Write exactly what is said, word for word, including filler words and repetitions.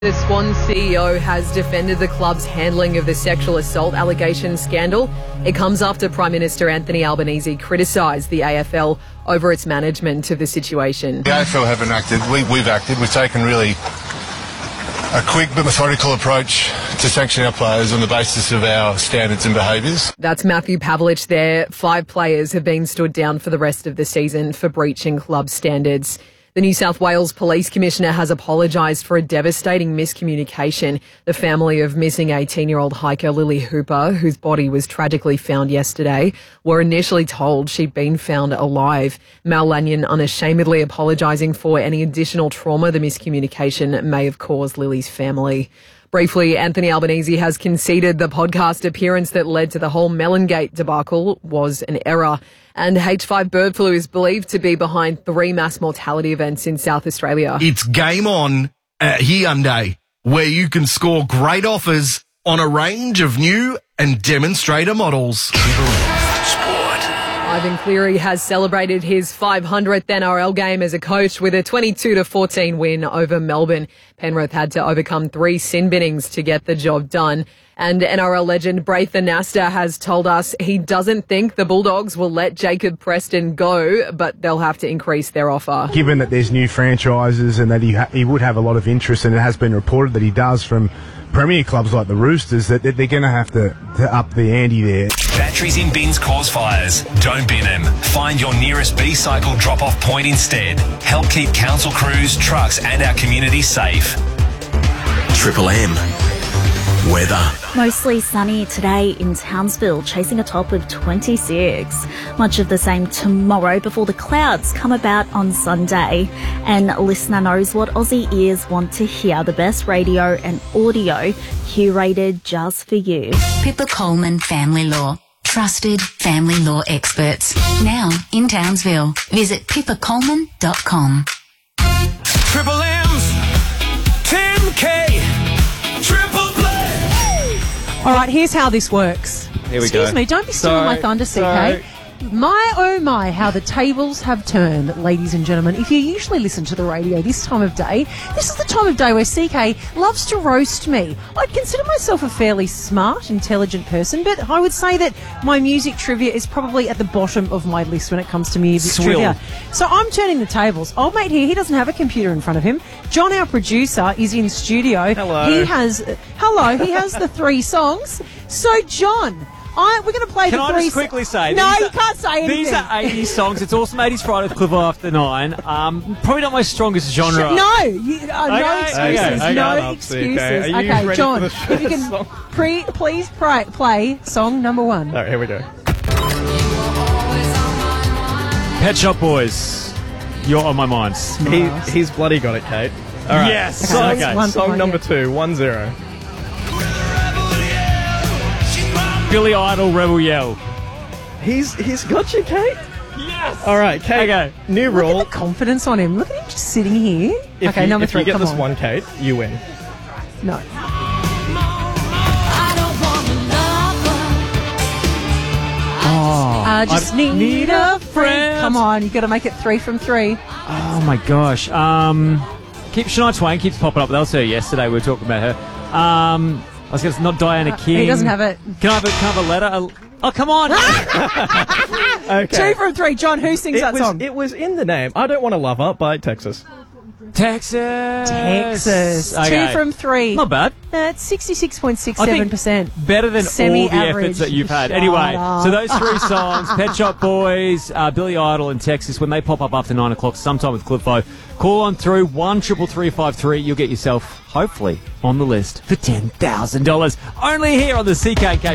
The Swans C E O has defended the club's handling of the sexual assault allegation scandal. It comes after Prime Minister Anthony Albanese criticised the A F L over its management of the situation. The A F L haven't acted. We, we've acted. We've taken really a quick but methodical approach to sanction our players on the basis of our standards and behaviours. That's Matthew Pavlich there. Five players have been stood down for the rest of the season for breaching club standards. The New South Wales Police Commissioner has apologised for a devastating miscommunication. The family of missing eighteen-year-old hiker Lily Hooper, whose body was tragically found yesterday, were initially told she'd been found alive. Mal Lanyon unashamedly apologising for any additional trauma the miscommunication may have caused Lily's family. Briefly, Anthony Albanese has conceded the podcast appearance that led to the whole Mellongate debacle was an error. And H five bird flu is believed to be behind three mass mortality events in South Australia. It's game on at Hyundai, where you can score great offers on a range of new and demonstrator models. Ivan Cleary has celebrated his five hundredth N R L game as a coach with a twenty-two to fourteen win over Melbourne. Penrith had to overcome three sin binnings to get the job done. And N R L legend Braith Anasta has told us he doesn't think the Bulldogs will let Jacob Preston go, but they'll have to increase their offer. Given that there's new franchises and that he, ha- he would have a lot of interest, and it has been reported that he does from premier clubs like the Roosters, that they're going to have to, to up the ante there. Batteries in bins cause fires. Don't bin them. Find your nearest B-Cycle drop-off point instead. Help keep council crews, trucks and our community safe. Triple M. Weather. Mostly sunny today in Townsville, chasing a top of twenty-six. Much of the same tomorrow before the clouds come about on Sunday. And listener knows what Aussie ears want to hear. The best radio and audio curated just for you. Pippa Coleman Family Law. Trusted family law experts. Now in Townsville. Visit pippa coleman dot com. Triple M's. Tim K. Triple Play. All right, here's how this works. Here we Excuse go. me, don't be stealing my thunder, C K. My, oh my, how the tables have turned, ladies and gentlemen. If you usually listen to the radio this time of day, this is the time of day where C K loves to roast me. I'd consider myself a fairly smart, intelligent person, but I would say that my music trivia is probably at the bottom of my list when it comes to music Swill. trivia. So I'm turning the tables. Old mate here, he doesn't have a computer in front of him. John, our producer, is in studio. Hello. He has, uh, hello, he has the three songs. So, John... I, we're going to play Can the I three... just quickly say... No, these you are, can't say anything. These are eighties songs. It's awesome eighties Friday with Clive after nine. Um, probably not my strongest genre. No, you, uh, no Okay, excuses. okay, okay. No excuses. Okay, John, if you can pre- please pray, play song number one. All right, here we go. Pet Shop Boys. You're on my mind. He, he's bloody got it, Kate. All right. Yes. Song, Okay. okay. One Song point, number yeah. two, one zero. Billy Idol, Rebel Yell. He's he's got you, Kate. Yes. All right, Kate. Okay. New Look rule. at the confidence on him. Look at him just sitting here. If okay, you, number if three, you get come this on. one, Kate, you win. No. Oh, I just need, need a a friend. friend. Come on, you've got to make it three from three. Oh my gosh. Um, keep Shania Twain keeps popping up. That was her yesterday. We were talking about her. Um, I was going to not Diana King. He doesn't have it. Can I have a, can I have a letter? A, oh, come on. Okay. Two from three. John, who sings It that was, song? it was in the name. I Don't Want to Love Her by Texas. Texas. Texas. Okay. Two from three. Not bad. That's sixty-six point six I seven think percent. better than all the Semi-average. efforts that you've had. Shut Anyway, up. so those three songs, Pet Shop Boys, uh, Billy Idol and Texas, when they pop up after nine o'clock sometime with Cliffo, call on through one triple three five three. You'll get yourself, hopefully, on the list for ten thousand dollars. Only here on the C K K